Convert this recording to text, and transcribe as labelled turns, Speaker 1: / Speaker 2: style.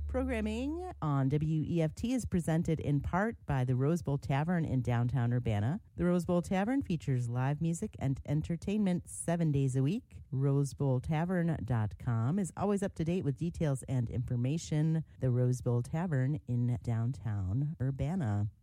Speaker 1: Programming on WEFT is presented in part by the Rose Bowl Tavern in downtown Urbana. The Rose Bowl Tavern features live music and entertainment 7 days a week. RoseBowlTavern.com is always up to date with details and information. The Rose Bowl Tavern in downtown Urbana.